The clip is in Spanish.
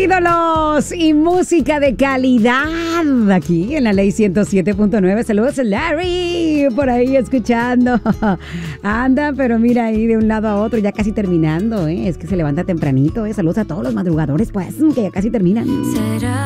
ídolos y música de calidad aquí en la Ley 107.9. Saludos, Larry, por ahí escuchando. Anda, pero mira ahí de un lado a otro, ya casi terminando, ¿eh? Es que se levanta tempranito, ¿eh? Saludos a todos los madrugadores, pues, que ya casi terminan.